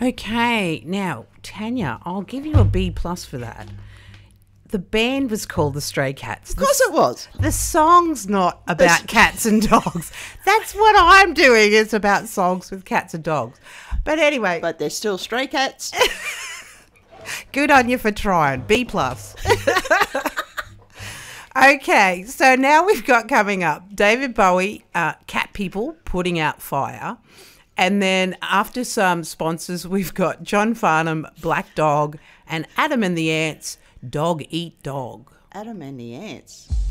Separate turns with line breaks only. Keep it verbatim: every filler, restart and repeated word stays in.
Okay, now, Tanya, I'll give you a B plus for that. The band was called the Stray Cats.
Of course it was.
The song's not about
This-
cats and dogs. That's what I'm doing. It's about songs with cats and dogs. But anyway,
But they're still stray cats.
good on you for trying. B plus. Okay, so now we've got coming up David Bowie, uh, Cat People, Putting Out Fire. And then after some sponsors, we've got John Farnham, Black Dog, and Adam and the Ants, Dog Eat Dog.
Adam and the Ants.